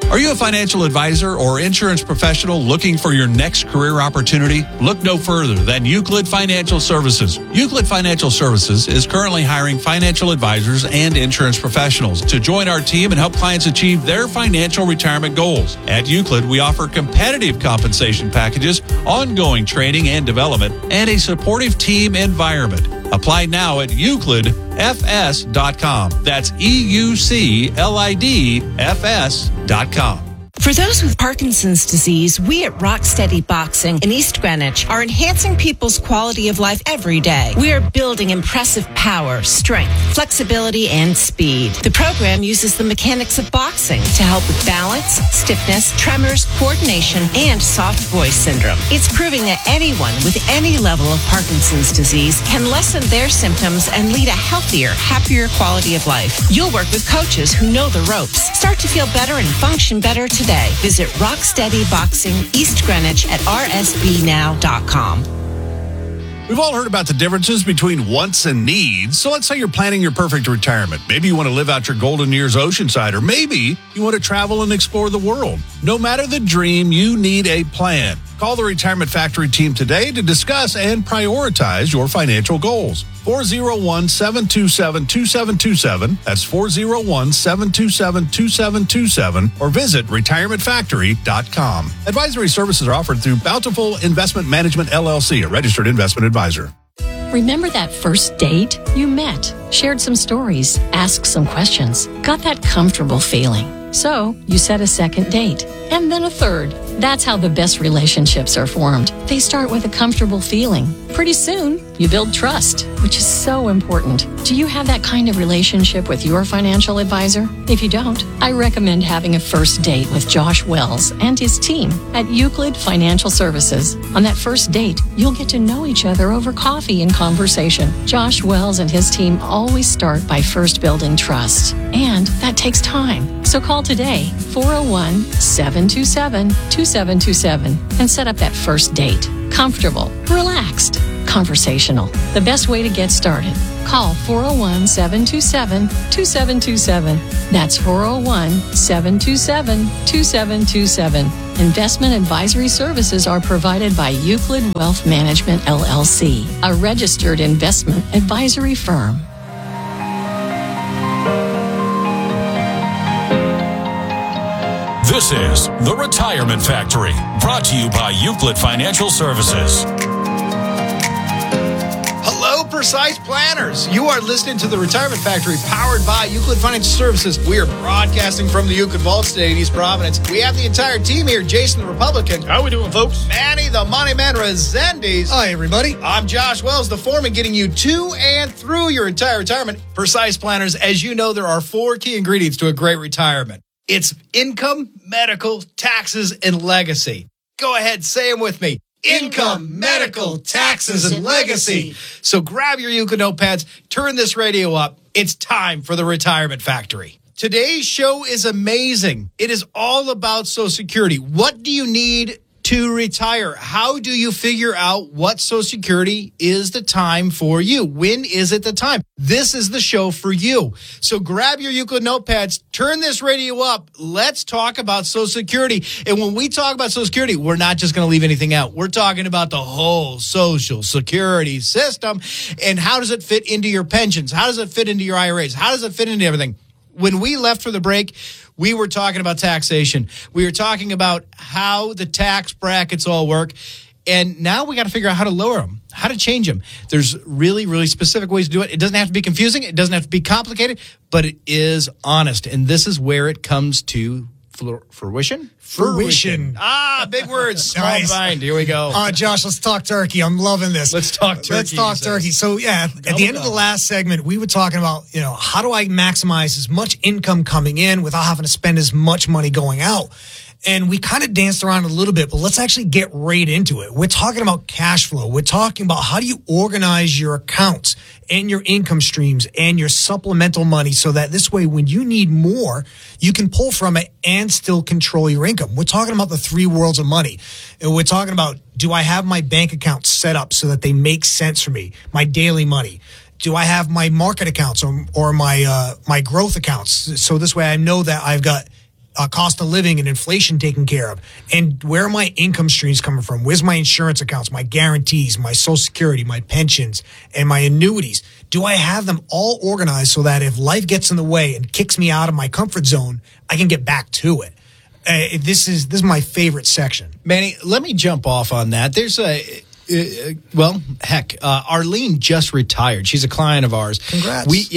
Are you a financial advisor or insurance professional looking for your next career opportunity? Look no further than Euclid Financial Services. Euclid Financial Services is currently hiring financial advisors and insurance professionals to join our team and help clients achieve their financial retirement goals. At Euclid, we offer competitive compensation packages, ongoing training and development, and a supportive team environment. Apply now at euclidfs.com. That's EUCLIDFS.com. For those with Parkinson's disease, we at Rocksteady Boxing in East Greenwich are enhancing people's quality of life every day. We are building impressive power, strength, flexibility, and speed. The program uses the mechanics of boxing to help with balance, stiffness, tremors, coordination, and soft voice syndrome. It's proving that anyone with any level of Parkinson's disease can lessen their symptoms and lead a healthier, happier quality of life. You'll work with coaches who know the ropes. Start to feel better and function better today. Visit Rocksteady Boxing East Greenwich at rsbnow.com. We've all heard about the differences between wants and needs. So let's say you're planning your perfect retirement. Maybe you want to live out your golden years oceanside, or maybe you want to travel and explore the world. No matter the dream, you need a plan. Call the Retirement Factory team today to discuss and prioritize your financial goals. 401-727-2727. That's 401-727-2727. Or visit retirementfactory.com. Advisory services are offered through Bountiful Investment Management, LLC, a registered investment advisor. Remember that first date? You met, shared some stories, asked some questions, got that comfortable feeling. So you set a second date, and then a third. That's how the best relationships are formed. They start with a comfortable feeling. Pretty soon, you build trust, which is so important. Do you have that kind of relationship with your financial advisor? If you don't, I recommend having a first date with Josh Wells and his team at Euclid Financial Services. On that first date, you'll get to know each other over coffee and conversation. Josh Wells and his team always start by first building trust, and that takes time. So call today, 401-727-2727, and set up that first date. Comfortable, relaxed, conversational. The best way to get started. Call 401-727-2727. That's 401-727-2727. Investment advisory services are provided by Euclid Wealth Management, LLC, a registered investment advisory firm. This is The Retirement Factory, brought to you by Euclid Financial Services. Hello, Precise Planners. You are listening to The Retirement Factory, powered by Euclid Financial Services. We are broadcasting from the Euclid Vaults today in East Providence. We have the entire team here. Jason, the Republican. How we doing, folks? Manny, the Money Man Resendiz. Hi, everybody. I'm Josh Wells, the foreman, getting you to and through your entire retirement. Precise Planners, as you know, there are 4 key ingredients to a great retirement. It's income, medical, taxes, and legacy. Go ahead, say them with me. Income, medical, taxes, and legacy. So grab your Euclid notepads, turn this radio up. It's time for the Retirement Factory. Today's show is amazing. It is all about Social Security. What do you need to retire? How do you figure out what Social Security is the time for you? When is it the time? This is the show for you. So grab your Euclid notepads, turn this radio up. Let's talk about Social Security. And when we talk about Social Security, we're not just going to leave anything out. We're talking about the whole Social Security system and how does it fit into your pensions? How does it fit into your IRAs? How does it fit into everything? When we left for the break, we were talking about taxation. We were talking about how the tax brackets all work. And now we got to figure out how to lower them, how to change them. There's really, really specific ways to do it. It doesn't have to be confusing. It doesn't have to be complicated, but it is honest. And this is where it comes to fruition. Big words. Small Nice. mind. Here we go. Josh, let's talk turkey. I'm loving this. Let's talk turkey. So, yeah, at the end of the last segment, we were talking about, how do I maximize as much income coming in without having to spend as much money going out? And we kind of danced around a little bit, but let's actually get right into it. We're talking about cash flow. We're talking about how do you organize your accounts and your income streams and your supplemental money so that this way, when you need more, you can pull from it and still control your income. We're talking about the 3 worlds of money. And we're talking about, do I have my bank accounts set up so that they make sense for me, my daily money? Do I have my market accounts or my growth accounts? So this way I know that I've got cost of living and inflation taken care of? And where are my income streams coming from? Where's my insurance accounts, my guarantees, my Social Security, my pensions, and my annuities? Do I have them all organized so that if life gets in the way and kicks me out of my comfort zone, I can get back to it? This is my favorite section. Manny, let me jump off on that. There's Arlene just retired. She's a client of ours. Congrats. We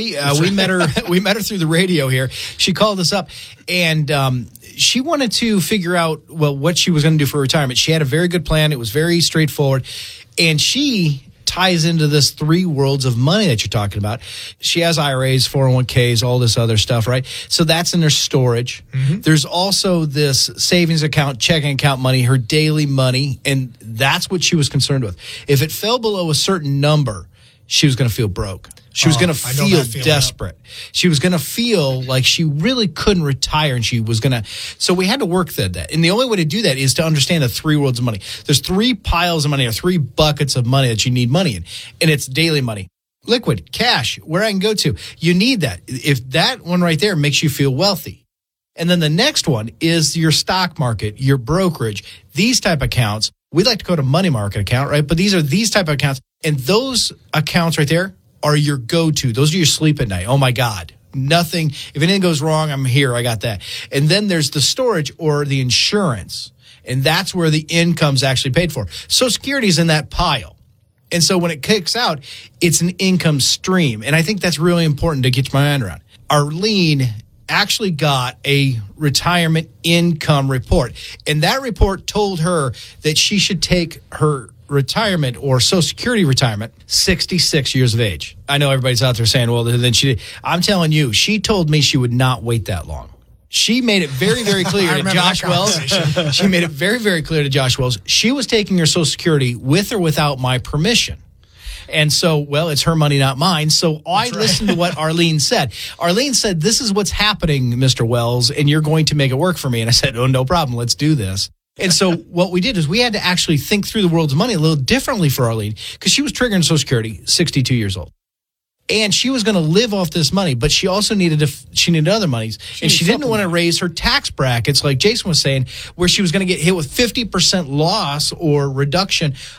met her. We met her through the radio here. She called us up, and she wanted to figure out what she was going to do for retirement. She had a very good plan. It was very straightforward, and she ties into this three worlds of money that you're talking about. She has IRAs, 401ks, all this other stuff, right? So that's in her storage. Mm-hmm. There's also this savings account, checking account money, her daily money, and that's what she was concerned with. If it fell below a certain number, she was going to feel broke. She was going to feel desperate. She was going to feel like she really couldn't retire, and she was going to. So we had to work that. And the only way to do that is to understand the three worlds of money. There's three piles of money or three buckets of money that you need money in, and it's daily money. Liquid, cash, where I can go to. You need that. If that one right there makes you feel wealthy. And then the next one is your stock market, your brokerage, these type of accounts. We like to go to money market account, right? But these are these type of accounts. And those accounts right there are your go-to. Those are your sleep at night. Oh, my God. Nothing. If anything goes wrong, I'm here. I got that. And then there's the storage or the insurance. And that's where the income's actually paid for. Social Security is in that pile. And so when it kicks out, it's an income stream. And I think that's really important to get my mind around. Arlene actually got a retirement income report. And that report told her that she should take her retirement or Social Security retirement 66 years of age. I know everybody's out there saying, well, then she did. I'm telling you, she told me she would not wait that long. She made it very, very clear to Josh Wells. She made it very, very clear to Josh Wells. She was taking her Social Security with or without my permission. And so, well, it's her money, not mine. So I listened to what Arlene said. Arlene said, this is what's happening, Mr. Wells, and you're going to make it work for me. And I said, oh, no problem. Let's do this. And so what we did is we had to actually think through the world's money a little differently for Arlene because she was triggering Social Security, 62 years old. And she was going to live off this money, but she also needed other monies. And she didn't want to raise her tax brackets, like Jason was saying, where she was going to get hit with 50% loss or reduction